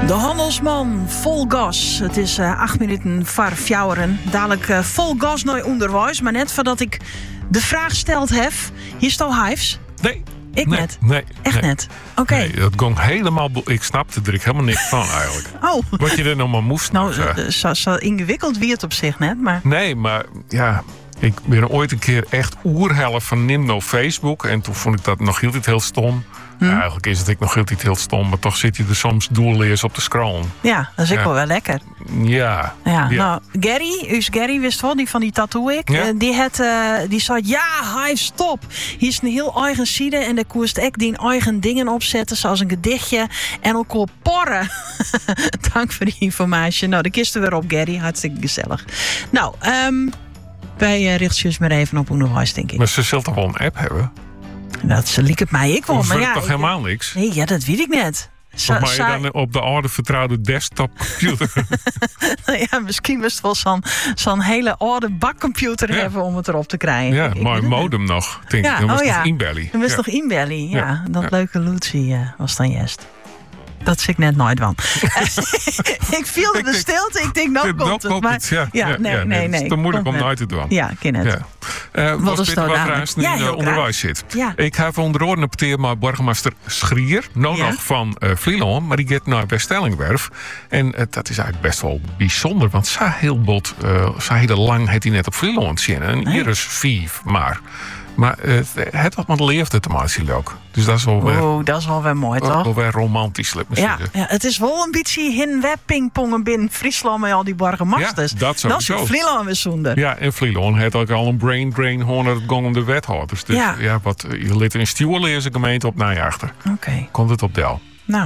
De handelsman, vol gas. Het is 8 minuten voor 4. Dadelijk vol gas naar onderwijs. Maar net voordat ik de vraag steld heb. Hier is het al hives? Nee. Ik nee, net? Nee. Echt nee. net? Oké. Nee, dat ging helemaal... Ik snapte er helemaal niks van eigenlijk. Oh. Wat je er nog maar moest. Nou, zo ingewikkeld wie het op zich net, maar... Nee, maar ja... Ik ben ooit een keer echt oerhelft van Nimno Facebook. En toen vond ik dat nog altijd heel stom. Ja, eigenlijk is het nog altijd heel stom. Maar toch zit je er soms doelleers op te scrollen. Ja, dat is ook wel lekker. Ja. Nou, Gary wist wel, die van die tattoo ik. Ja? Die zei, ja, hij stop. Hier is een heel eigen side en daar koest ik die eigen dingen opzetten. Zoals een gedichtje en ook al porren. Dank voor die informatie. Nou, de kisten weer op, Gary. Hartstikke gezellig. Nou, wij richten je maar even op onderwijs, denk ik. Maar ze zullen toch wel een app hebben? Dat liek het mij ik wel. Of maar werkt ja, toch helemaal niks? Nee, ja, dat weet ik net. Of maar je dan op de oude vertrouwde desktopcomputer? Ja, misschien was het wel zo'n hele oude bakcomputer hebben om het erop te krijgen. Ja, maar een modem nog. Denk ik. Dan was nog inbelly. Dan was nog inbelly, ja. Dat leuke Lucie was dan juist. Dat zie ik net nooit van. Ik viel in de stilte. Ik denk, nou komt het. Maar, nee. Het is te moeilijk om nooit te doen. Ja, ken het. Wat is het wat er in onderwijs zit? Ja. Ik heb onder andere een maar burgemeester Schrier. Nog van Vlieland. Maar die gaat naar West-Stellingwerf. En dat is eigenlijk best wel bijzonder. Want zo heel lang heeft hij net op Vlieland zitten. En hier is 5 maar. Maar het had met leeftijd te maken ook. Dus dat is wel weer... dat is wel weer mooi, toch? Wel weer romantisch, laat me zeggen. Ja, het is wel een beetje hin webpingpongen binnen Friesland met al die burgemeesters. Ja, dat sowieso. Dat is Vlieland weer zonder. Ja, en Vlieland heeft ook al een brain drain gewoon naar het gang om de wethouders. Dus wat je lid in Stuurleerse gemeente op najachter. Oké. Komt het op Del. Nou,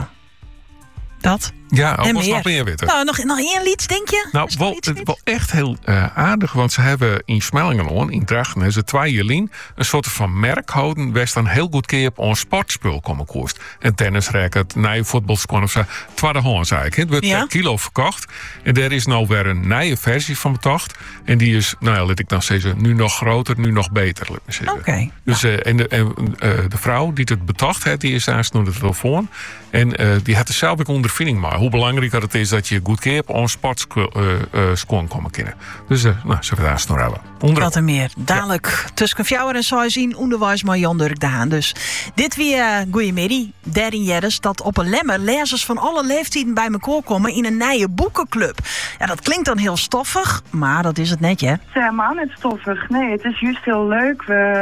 dat. Ja, ook was nog meer weten. Nou, nog één lied, denk je? Nou, het is wel echt heel aardig. Want ze hebben in Smellingenloon, in Drachten, hebben ze 2 jaar een soort van merk houden. Waar dan heel goed keer op ons sportspul komen kost. Een tennisracket, nieuwe voetbalschoen of zo. Tweedehands eigenlijk. Het wordt per kilo verkocht. En er is nou weer een nieuwe versie van betocht. En die is, nou ja, laat ik dan zeggen, nu nog groter, nu nog beter. Laat me zeggen. Oké. Dus, de vrouw die het betocht heeft, die is aanstaan de telefoon. En die had er zelf ook ondervinding maar. Hoe belangrijk het is dat je goed keer op een sportschoon komen kunnen. Dus ze daar nog hebben. Dat en meer. Dadelijk tussen 4 en 6 in onderwijs met Jan Dirk de Haan. Dus dit weer goeiemiddag. 13 jaar dat op een lemmer lezers van alle leeftijden bij elkaar komen in een nieuwe boekenclub. Ja, dat klinkt dan heel stoffig, maar dat is het net, hè? Het is helemaal niet stoffig. Nee, het is juist heel leuk.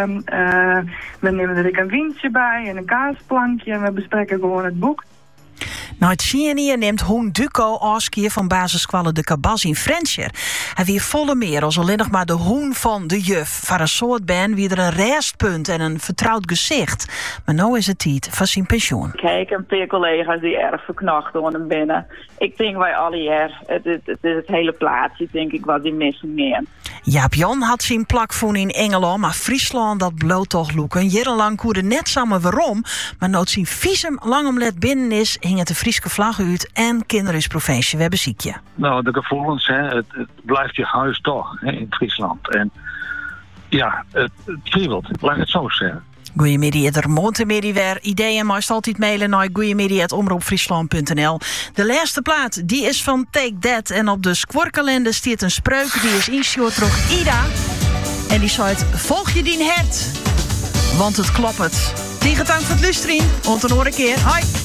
We nemen er een windje bij en een kaasplankje en we bespreken gewoon het boek. Nou, het CNN neemt Hoen Duco Oskier van basisschool De Cabas in Frenscher. Hij weer volle meer als alleen nog maar de hoen van de juf. Voor een soort ben wie er een restpunt en een vertrouwd gezicht. Maar nou is het tijd van zijn pensioen. Kijk, een paar collega's die erg verknacht door hem binnen. Ik denk wij alle hier. Het is het hele plaatsje, denk ik, wat die missen meer. Jaap Jan had zijn plakvoen in Engeland, maar Friesland dat bloot toch loeken. Jarenlang koerde net samen waarom, maar nooit zijn visum lang omlet binnen is, hing het de Frieske vlag uit en kinderisprovincie. We hebben ziekje. Nou, de gevoelens, het blijft je huis toch in Friesland. En ja, het kriebelt, laat het zo zeggen. Goeiemiddag, er montemiddag weer. Ideeën mag je altijd mailen naar goeiemiddag@omroepfriesland.nl. De laatste plaat, die is van Take That. En op de squorkalender staat een spreuk, die is inshort door Ida. En die zei: volg je die hert, want het klopt het. Tegen dank voor het luisteren. Tot een andere keer. Hoi.